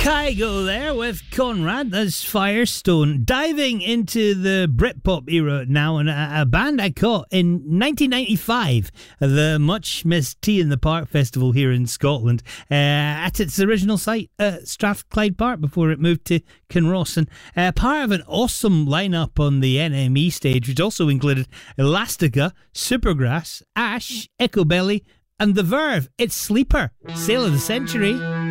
Kygo there with Conrad. That's Firestone. Diving into the Britpop era now, and a band I caught in 1995, the much missed Tea in the Park Festival here in Scotland, at its original site at Strathclyde Park before it moved to Kinross. And part of an awesome lineup on the NME stage, which also included Elastica, Supergrass, Ash, Echobelly, and The Verve. It's Sleeper, Sale of the Century.